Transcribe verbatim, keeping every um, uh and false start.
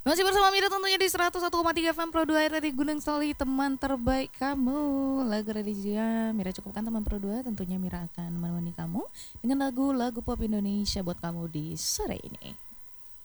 Masih bersama Mira tentunya di seratus satu koma tiga F M Pro dua dari Gunung Soli, teman terbaik kamu. Lagu Raditya Mira cukupkan teman Pro dua, tentunya Mira akan menemani kamu dengan lagu-lagu pop Indonesia buat kamu di sore ini.